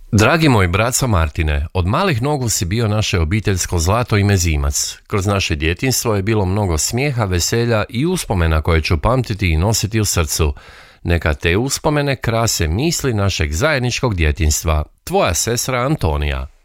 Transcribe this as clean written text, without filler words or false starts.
Dragi moj braco Martine, od malih nogu si bio naše obiteljsko zlato i mezimac. Kroz naše djetinjstvo je bilo mnogo smijeha, veselja i uspomena koje ću pamtiti i nositi u srcu. Neka te uspomene krase misli našeg zajedničkog djetinjstva. Tvoja sestra Antonija.